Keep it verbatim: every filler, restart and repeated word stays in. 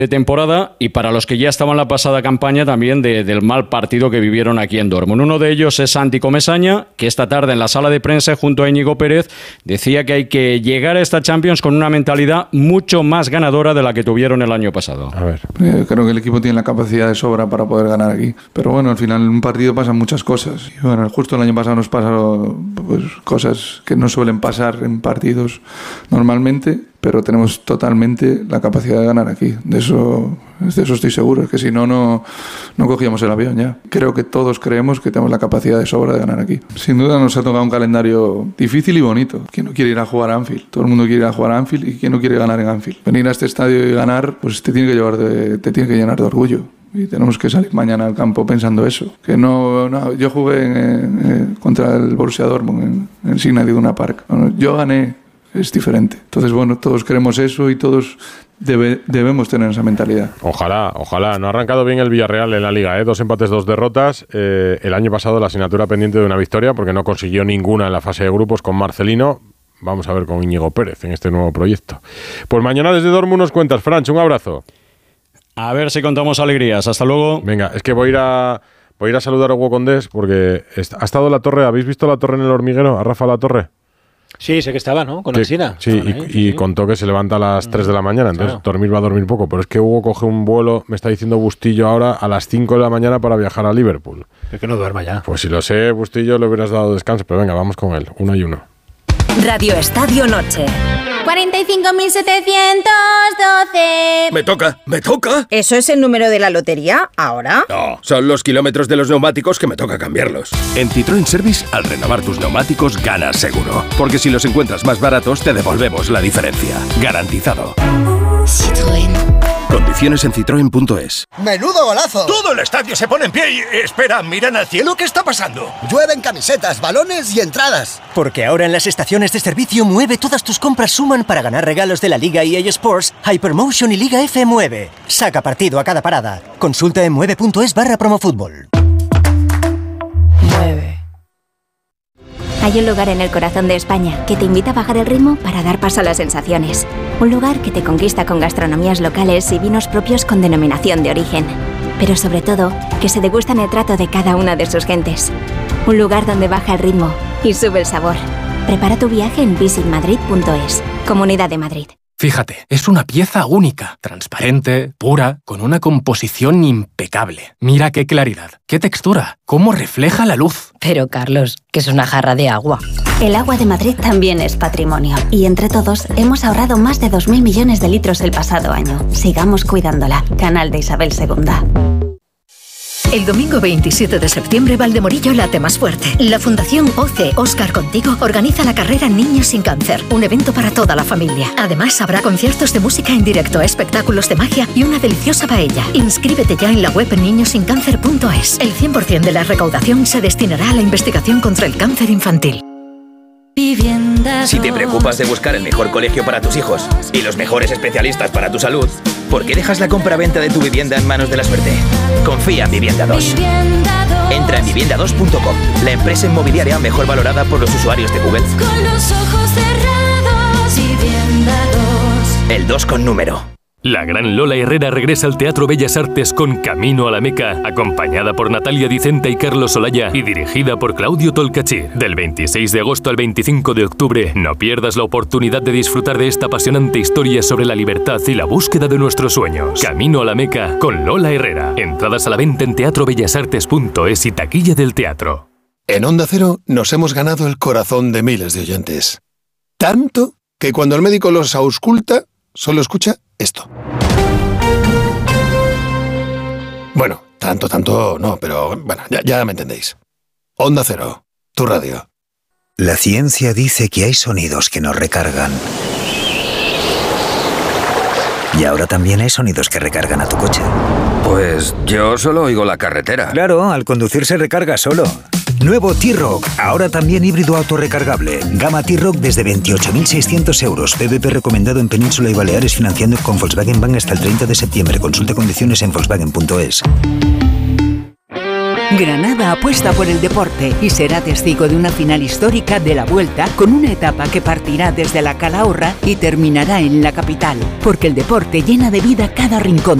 de temporada y para los que ya estaban la pasada campaña también de, del mal partido que vivieron aquí en Dortmund. Uno de ellos es Santi Comesaña, que esta tarde en la sala de prensa junto a Íñigo Pérez decía que hay que llegar a esta Champions con una mentalidad mucho más ganadora de la que tuvieron el año pasado. A ver. Eh, creo que el equipo tiene la capacidad de sobra para poder ganar aquí, pero bueno, al final en un partido pasan muchas cosas y bueno, justo el año pasado nos pasaron pues, cosas que no suelen pasar en partidos normalmente, pero tenemos totalmente la capacidad de ganar aquí. De eso, de eso estoy seguro. Es que si no, no, no cogíamos el avión ya. Creo que todos creemos que tenemos la capacidad de sobra de ganar aquí. Sin duda nos ha tocado un calendario difícil y bonito. ¿Quién no quiere ir a jugar a Anfield? Todo el mundo quiere ir a jugar a Anfield y ¿quién no quiere ganar en Anfield? Venir a este estadio y ganar, pues te tiene que llevar de, te tiene que llenar de orgullo. Y tenemos que salir mañana al campo pensando eso. Que no, no yo jugué en, en, contra el Borussia Dortmund en, en Signal Iduna Park. Bueno, yo gané. Es diferente. Entonces, bueno, todos queremos eso y todos debe, debemos tener esa mentalidad. Ojalá, ojalá. No ha arrancado bien el Villarreal en la Liga, ¿eh? Dos empates, dos derrotas. Eh, el año pasado la asignatura pendiente de una victoria porque no consiguió ninguna en la fase de grupos con Marcelino. Vamos a ver con Íñigo Pérez en este nuevo proyecto. Pues mañana desde Dortmund nos cuentas. Franch, un abrazo. A ver si contamos alegrías. Hasta luego. Venga, es que voy a ir a, voy a, ir a saludar a Hugo Condés porque ha estado la torre. ¿Habéis visto la torre en el hormiguero? ¿A Rafa La Torre? Sí, sé que estaba, ¿no? Con Alsina. Sí, y, ahí, y sí. contó que se levanta a las tres de la mañana, entonces claro. dormir va a dormir poco. Pero es que Hugo coge un vuelo, me está diciendo Bustillo ahora, a las cinco de la mañana para viajar a Liverpool. Es que no duerma ya. Pues si lo sé, Bustillo, le hubieras dado descanso. Pero venga, vamos con él, uno y uno. Radio Estadio Noche. cuarenta y cinco mil setecientos doce. Me toca, me toca. ¿Eso es el número de la lotería ahora? No, son los kilómetros de los neumáticos que me toca cambiarlos. En Citroën Service, al renovar tus neumáticos, ganas seguro. Porque si los encuentras más baratos, te devolvemos la diferencia. Garantizado. Citroën. Condiciones en citroen punto es. ¡Menudo golazo! Todo el estadio se pone en pie y... Espera, ¿miran al cielo? ¿Qué está pasando? Llueven camisetas, balones y entradas. Porque ahora en las estaciones de servicio Mueve todas tus compras suman para ganar regalos de la Liga E A Sports, Hypermotion y Liga F Mueve. Saca partido a cada parada. Consulta en mueve punto es barra promofútbol. Mueve. Hay un lugar en el corazón de España que te invita a bajar el ritmo para dar paso a las sensaciones. Un lugar que te conquista con gastronomías locales y vinos propios con denominación de origen. Pero sobre todo, que se degustan el trato de cada una de sus gentes. Un lugar donde baja el ritmo y sube el sabor. Prepara tu viaje en visit madrid punto es. Comunidad de Madrid. Fíjate, es una pieza única, transparente, pura, con una composición impecable. Mira qué claridad, qué textura, cómo refleja la luz. Pero, Carlos, que es una jarra de agua. El agua de Madrid también es patrimonio. Y entre todos hemos ahorrado más de dos mil millones de litros el pasado año. Sigamos cuidándola. Canal de Isabel segunda. El domingo veintisiete de septiembre, Valdemorillo late más fuerte. La Fundación O C Óscar Contigo organiza la carrera Niños sin Cáncer, un evento para toda la familia. Además, habrá conciertos de música en directo, espectáculos de magia y una deliciosa paella. Inscríbete ya en la web niños sin cáncer punto es. El cien por ciento de la recaudación se destinará a la investigación contra el cáncer infantil. Si te preocupas de buscar el mejor colegio para tus hijos y los mejores especialistas para tu salud, ¿por qué dejas la compraventa de tu vivienda en manos de la suerte? Confía en Vivienda dos. Entra en vivienda dos punto com, la empresa inmobiliaria mejor valorada por los usuarios de Google. Con los ojos cerrados, Vivienda dos. El dos con número. La gran Lola Herrera regresa al Teatro Bellas Artes con Camino a la Meca, acompañada por Natalia Dicenta y Carlos Olaya y dirigida por Claudio Tolcachir. Del veintiséis de agosto al veinticinco de octubre, no pierdas la oportunidad de disfrutar de esta apasionante historia sobre la libertad y la búsqueda de nuestros sueños. Camino a la Meca con Lola Herrera. Entradas a la venta en teatro bellas artes punto es y taquilla del teatro. En Onda Cero nos hemos ganado el corazón de miles de oyentes. Tanto que cuando el médico los ausculta, solo escucha esto. Bueno, tanto, tanto no, pero bueno, ya, ya me entendéis. Onda Cero, tu radio. La ciencia dice que hay sonidos que nos recargan. Y ahora también hay sonidos que recargan a tu coche. Pues yo solo oigo la carretera. Claro, al conducir se recarga solo. Nuevo T-Roc, ahora también híbrido autorrecargable. Gama T-Roc desde veintiocho mil seiscientos euros. P V P recomendado en Península y Baleares financiando con Volkswagen Bank hasta el treinta de septiembre. Consulta condiciones en volkswagen punto es. Granada apuesta por el deporte y será testigo de una final histórica de la Vuelta con una etapa que partirá desde la Calahorra y terminará en la capital, porque el deporte llena de vida cada rincón